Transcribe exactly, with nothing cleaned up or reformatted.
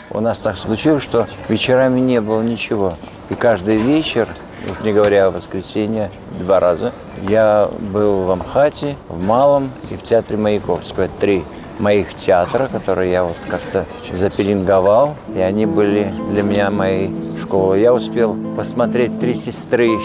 у нас так случилось, что вечерами не было ничего. И каждый вечер, уж не говоря о воскресенье, два раза, я был в Амхате, в Малом и в театре Маяковского. Это три моих театра, которые я вот как-то запеленговал, и они были для меня моей школой. Я успел посмотреть «Три сестры»